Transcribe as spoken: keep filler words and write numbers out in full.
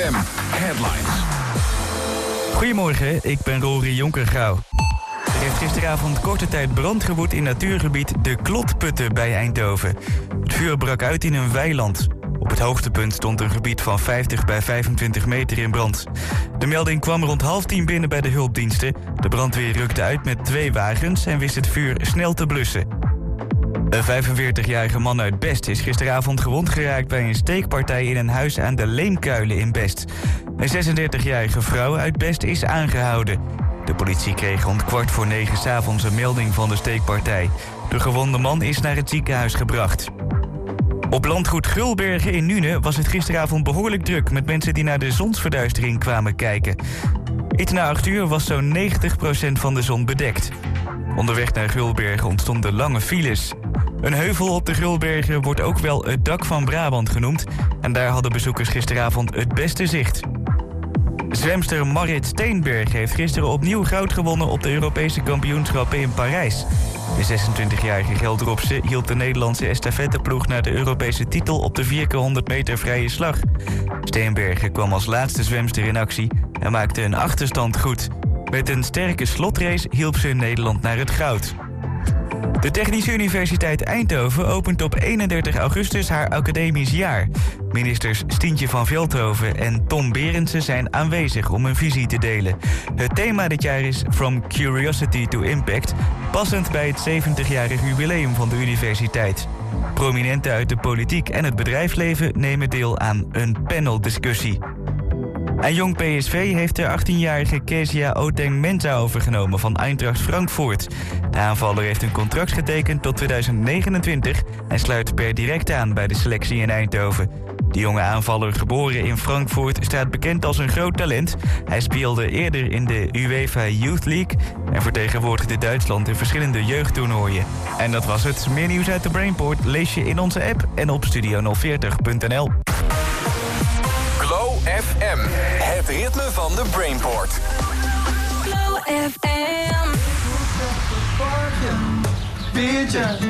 M Headlines. Goedemorgen, ik ben Rory Jonker-Grauw. Er heeft gisteravond korte tijd brand gewoed in natuurgebied De Klotputten bij Eindhoven. Het vuur brak uit in een weiland. Op het hoogtepunt stond een gebied van vijftig bij vijfentwintig meter in brand. De melding kwam rond half tien binnen bij de hulpdiensten. De brandweer rukte uit met twee wagens en wist het vuur snel te blussen. Een vijfenveertigjarige man uit Best is gisteravond gewond geraakt bij een steekpartij in een huis aan de Leemkuilen in Best. Een zesendertigjarige vrouw uit Best is aangehouden. De politie kreeg rond kwart voor negen 's avonds een melding van de steekpartij. De gewonde man is naar het ziekenhuis gebracht. Op landgoed Gulbergen in Nuenen was het gisteravond behoorlijk druk met mensen die naar de zonsverduistering kwamen kijken. Iets na acht uur was zo'n negentig procent van de zon bedekt. Onderweg naar Gulbergen ontstonden lange files. Een heuvel op de Gulbergen wordt ook wel het dak van Brabant genoemd. En daar hadden bezoekers gisteravond het beste zicht. Zwemster Marit Steenberg heeft gisteren opnieuw goud gewonnen op de Europese kampioenschappen in Parijs. De zesentwintigjarige Gelderopse hielp de Nederlandse estafetteploeg naar de Europese titel op de vier keer honderd meter vrije slag. Steenbergen kwam als laatste zwemster in actie en maakte een achterstand goed. Met een sterke slotrace hielp ze Nederland naar het goud. De Technische Universiteit Eindhoven opent op eenendertig augustus haar academisch jaar. Ministers Stientje van Veldhoven en Tom Berendsen zijn aanwezig om hun visie te delen. Het thema dit jaar is From Curiosity to Impact, passend bij het zeventigjarig jubileum van de universiteit. Prominenten uit de politiek en het bedrijfsleven nemen deel aan een paneldiscussie. En jong P S V heeft de achttienjarige Kezia Oteng-Mensah overgenomen van Eintracht Frankfurt. De aanvaller heeft een contract getekend tot tweeduizend negenentwintig en sluit per direct aan bij de selectie in Eindhoven. De jonge aanvaller, geboren in Frankfurt, staat bekend als een groot talent. Hij speelde eerder in de UEFA Youth League en vertegenwoordigde Duitsland in verschillende jeugdtoernooien. En dat was het. Meer nieuws uit de Brainport lees je in onze app en op studio nul veertig punt n l. Glow F M, het ritme van de Brainport. Glow F M.